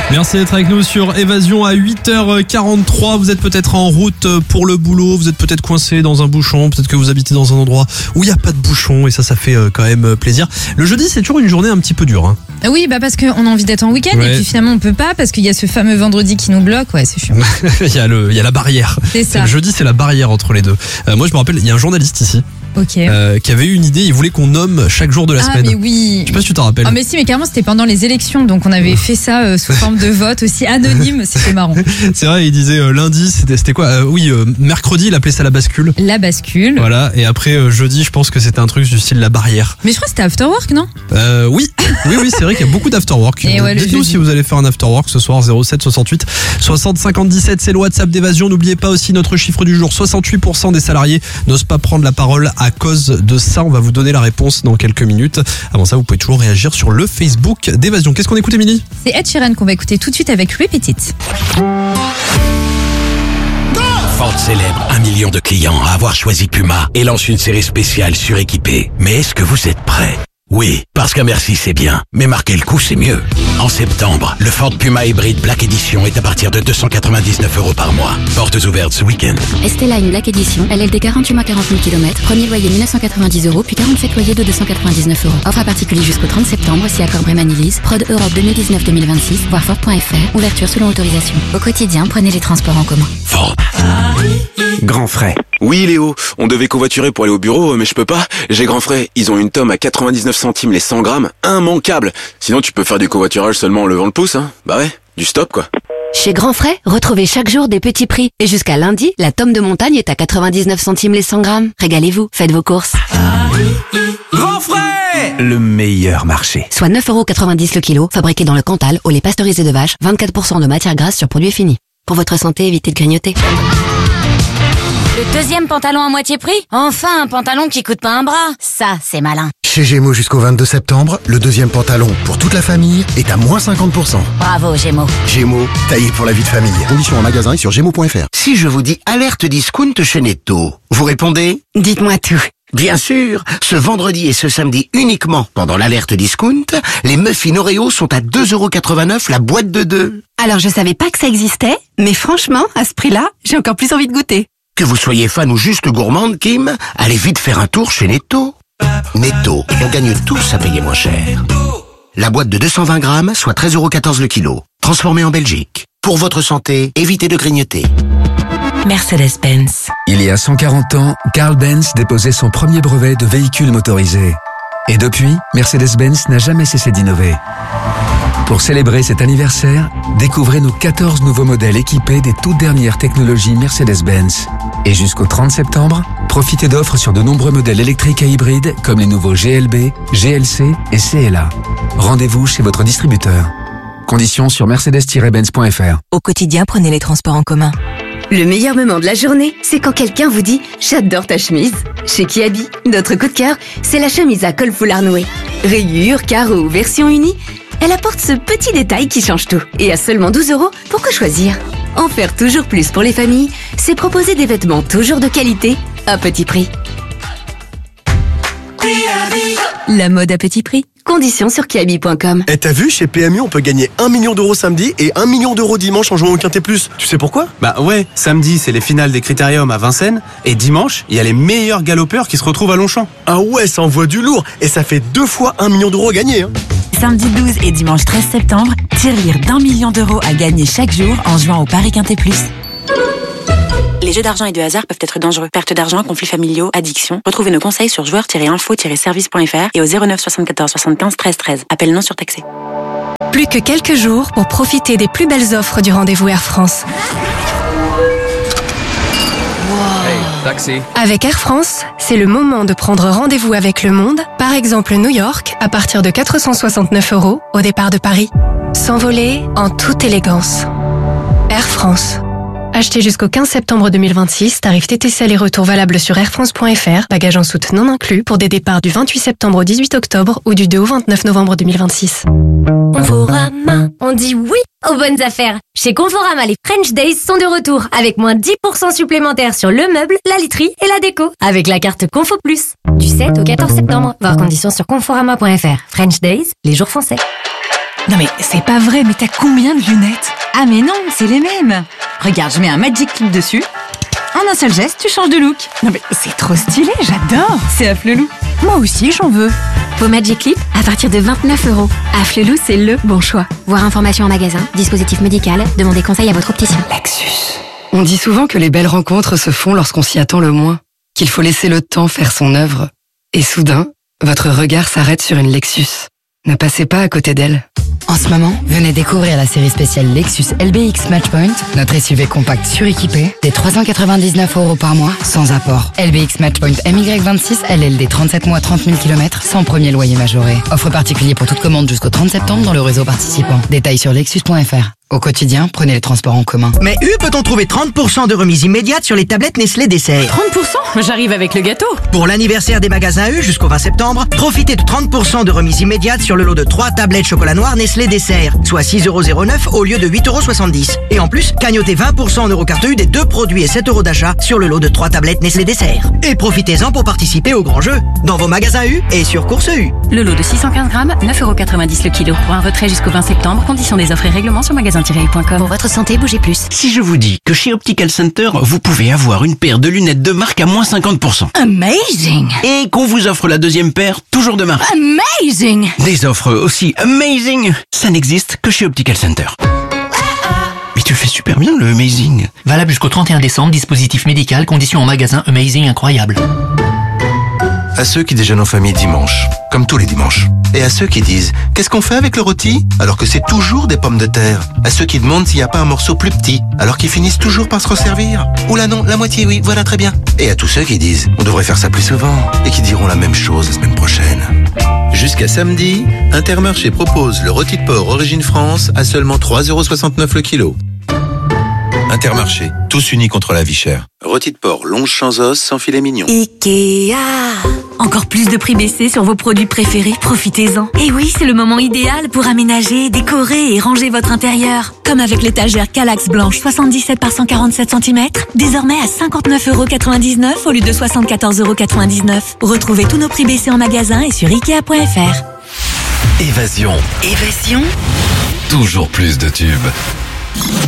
Merci d'être avec nous sur Évasion à 8h43. Vous êtes peut-être en route pour le boulot, vous êtes peut-être coincé dans un bouchon, peut-être que vous habitez dans un endroit où il n'y a pas de bouchon et ça fait quand même plaisir. Le jeudi, c'est toujours une journée un petit peu dure. Hein. Oui, parce qu'on a envie d'être en week-end et puis finalement on peut pas parce qu'il y a ce fameux vendredi qui nous bloque. Ouais, c'est chiant. Il y a la barrière. C'est ça. Le jeudi, c'est la barrière entre les deux. Moi, je me rappelle, il y a un journaliste ici. Qui avait eu une idée, il voulait qu'on nomme chaque jour de la semaine. Ah mais oui. Je sais pas si tu t'en rappelles. Ah mais si, mais carrément c'était pendant les élections, donc on avait fait ça sous forme de vote aussi anonyme, c'était marrant. C'est vrai, il disait lundi, c'était quoi mercredi, il appelait ça la bascule. La bascule. Voilà, et après jeudi, je pense que c'était un truc du style la barrière. Mais je crois que c'était after work, non? Oui, c'est vrai qu'il y a beaucoup d'after work. Dites-nous si vous allez faire un after work ce soir. 07 68 60 50 17, c'est le WhatsApp d'Évasion. N'oubliez pas aussi notre chiffre du jour, 68% des salariés n'osent pas prendre la parole à cause de ça. On va vous donner la réponse dans quelques minutes. Avant ça, vous pouvez toujours réagir sur le Facebook d'Évasion. Qu'est-ce qu'on écoute, Émilie? C'est Ed Sheeran qu'on va écouter tout de suite avec Repeat. Ford célèbre 1 million de clients à avoir choisi Puma et lance une série spéciale suréquipée. Mais est-ce que vous êtes prêts? Oui, parce qu'un merci c'est bien, mais marquer le coup c'est mieux. En septembre, le Ford Puma Hybrid Black Edition est à partir de 299 € par mois. Portes ouvertes ce week-end. Esteline Black Edition, LLD 48 mois 40 000 km, premier loyer 1990 €, puis 47 loyers de 299 €. Offre à particulier jusqu'au 30 septembre, si accord Breman Lease, Prod Europe 2019-2026, voir Ford.fr, ouverture selon autorisation. Au quotidien, prenez les transports en commun. Ford. Grand frais. Oui Léo, on devait covoiturer pour aller au bureau, mais je peux pas. J'ai grand frais. Ils ont une tome à 99 centimes les 100 grammes, immanquable. Sinon tu peux faire du covoiturage seulement en levant le pouce, hein. Bah ouais, du stop quoi. Chez Grand Frais, retrouvez chaque jour des petits prix. Et jusqu'à lundi, la tome de montagne est à 99 centimes les 100 grammes. Régalez-vous, faites vos courses. Grand frais, le meilleur marché. Soit 9,90 € le kilo, fabriqué dans le Cantal, au lait pasteurisé de vache, 24% de matière grasse sur produit fini. Pour votre santé, évitez de grignoter. Le deuxième pantalon à moitié prix? Enfin, un pantalon qui coûte pas un bras. Ça, c'est malin. Chez Gémeaux jusqu'au 22 septembre, le deuxième pantalon pour toute la famille est à moins 50%. Bravo, Gémeaux. Gémeaux, taillé pour la vie de famille. Conditions en magasin et sur gémeaux.fr. Si je vous dis alerte discount chez Netto, vous répondez? Dites-moi tout. Bien sûr, ce vendredi et ce samedi uniquement, pendant l'alerte discount, les muffins Oreo sont à 2,89 € la boîte de 2. Alors je savais pas que ça existait, mais franchement, à ce prix-là, j'ai encore plus envie de goûter. Que vous soyez fan ou juste gourmande, Kim, allez vite faire un tour chez Netto. Netto, on gagne tous à payer moins cher. La boîte de 220 grammes, soit 13,14 € le kilo. Transformée en Belgique. Pour votre santé, évitez de grignoter. Mercedes-Benz. Il y a 140 ans, Carl Benz déposait son premier brevet de véhicule motorisé. Et depuis, Mercedes-Benz n'a jamais cessé d'innover. Pour célébrer cet anniversaire, découvrez nos 14 nouveaux modèles équipés des toutes dernières technologies Mercedes-Benz. Et jusqu'au 30 septembre, profitez d'offres sur de nombreux modèles électriques et hybrides comme les nouveaux GLB, GLC et CLA. Rendez-vous chez votre distributeur. Conditions sur mercedes-benz.fr. Au quotidien, prenez les transports en commun. Le meilleur moment de la journée, c'est quand quelqu'un vous dit « J'adore ta chemise ». Chez Kiabi, notre coup de cœur, c'est la chemise à col foulard noué. Rayures, carreaux ou version unie, elle apporte ce petit détail qui change tout. Et à seulement 12 €, pourquoi choisir? En faire toujours plus pour les familles, c'est proposer des vêtements toujours de qualité, à petit prix. La mode à petit prix. Conditions sur kiabi.com. Et t'as vu, chez PMU, on peut gagner 1 million € samedi et 1 million € dimanche en jouant au Quintet Plus. Tu sais pourquoi? Bah ouais, samedi, c'est les finales des Critériums à Vincennes. Et dimanche, il y a les meilleurs galopeurs qui se retrouvent à Longchamp. Ah ouais, ça envoie du lourd. Et ça fait 2 fois 1 million € gagnés. Hein. Samedi 12 et dimanche 13 septembre, tirelire d'1 million € à gagner chaque jour en jouant au Paris Quintet Plus. Les jeux d'argent et de hasard peuvent être dangereux. Perte d'argent, conflits familiaux, addiction. Retrouvez nos conseils sur joueurs-info-service.fr et au 09 74 75 13 13. Appel non surtaxé. Plus que quelques jours pour profiter des plus belles offres du rendez-vous Air France. Taxi. Avec Air France, c'est le moment de prendre rendez-vous avec le monde, par exemple New York, à partir de 469 € au départ de Paris. S'envoler en toute élégance. Air France. Achetez jusqu'au 15 septembre 2026, tarif TTC aller-retour valable sur airfrance.fr, bagages en soute non inclus pour des départs du 28 septembre au 18 octobre ou du 2 au 29 novembre 2026. Conforama. On dit oui aux bonnes affaires. Chez Conforama, les French Days sont de retour avec moins 10% supplémentaires sur le meuble, la literie et la déco avec la carte Confo Plus. Du 7 au 14 septembre. Voir conditions sur conforama.fr. French Days, les jours français. Non mais c'est pas vrai, mais t'as combien de lunettes? Ah mais non, c'est les mêmes. Regarde, je mets un Magic Clip dessus. En un seul geste, tu changes de look. Non mais c'est trop stylé, j'adore. C'est Afflelou. Moi aussi, j'en veux. Vos Magic Clip à partir de 29 €. Afflelou, c'est le bon choix. Voir information en magasin, dispositif médical, demandez conseil à votre opticien. Lexus. On dit souvent que les belles rencontres se font lorsqu'on s'y attend le moins, qu'il faut laisser le temps faire son œuvre. Et soudain, votre regard s'arrête sur une Lexus. Ne passez pas à côté d'elle. En ce moment, venez découvrir la série spéciale Lexus LBX Matchpoint, notre SUV compact suréquipé, des 399 € par mois, sans apport. LBX Matchpoint MY26 LLD 37 mois 30 000 km, sans premier loyer majoré. Offre particulier pour toute commande jusqu'au 30 septembre dans le réseau participant. Détails sur lexus.fr. Au quotidien, prenez les transports en commun. Mais peut-on trouver 30% de remise immédiate sur les tablettes Nestlé Dessert? 30%? J'arrive avec le gâteau. Pour l'anniversaire des magasins jusqu'au 20 septembre, profitez de 30% de remise immédiate sur le lot de 3 tablettes chocolat noir Nestlé Dessert, soit 6,09 € au lieu de 8,70 €. Et en plus, cagnotez 20% en Eurocarte U des 2 produits et 7 € d'achat sur le lot de 3 tablettes Nestlé Dessert. Et profitez-en pour participer au grand jeu, dans vos magasins U et sur Course U. Le lot de 615 grammes, 9,90 € le kilo. Pour un retrait jusqu'au 20 septembre, conditions des offres et règlements sur magasin-u.com. Pour votre santé, bougez plus. Si je vous dis que chez Optical Center, vous pouvez avoir une paire de lunettes de marque à moins 50%. Amazing! Et qu'on vous offre la deuxième paire, toujours de marque. Amazing! Des offres aussi amazing, ça n'existe que chez Optical Center. Mais tu le fais super bien, le amazing. Valable jusqu'au 31 décembre, dispositif médical, conditions en magasin, amazing incroyable. À ceux qui déjeunent en famille dimanche, comme tous les dimanches. Et à ceux qui disent « Qu'est-ce qu'on fait avec le rôti ?» alors que c'est toujours des pommes de terre. À ceux qui demandent s'il n'y a pas un morceau plus petit, alors qu'ils finissent toujours par se resservir. Oula non, la moitié oui, voilà très bien. Et à tous ceux qui disent « On devrait faire ça plus souvent » et qui diront la même chose la semaine prochaine. Jusqu'à samedi, Intermarché propose le rôti de porc Origine France à seulement 3,69 € le kilo. Intermarché, tous unis contre la vie chère. Rôti de porc longe sans os, sans filet mignon. Ikea. Encore plus de prix baissés sur vos produits préférés, profitez-en. Et oui, c'est le moment idéal pour aménager, décorer et ranger votre intérieur. Comme avec l'étagère Kallax blanche 77 par 147 cm, désormais à 59,99 € au lieu de 74,99 €. Retrouvez tous nos prix baissés en magasin et sur Ikea.fr. Évasion. Évasion. Toujours plus de tubes.